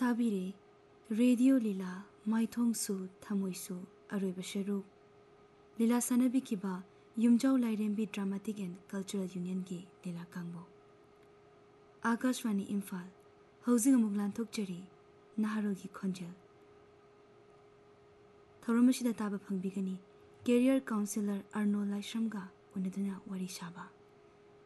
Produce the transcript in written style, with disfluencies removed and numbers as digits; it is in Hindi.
ताबिरे radio Leela माइथोंसु थमोइसु अरोइबा शरुक Leela सानबिखिबा युमजाउ लाइरेंबी dramatic and cultural union की लीला कांगबो आकाशवाणी इम्फाल हौजिंग अमुक लांथोकचरी नाहरोगी खोंजेल थौरमसिदा ताबा फंगबिगनी कैरियर काउंसिलर अर्नो लाइश्रमगा उनदुना वरी साबा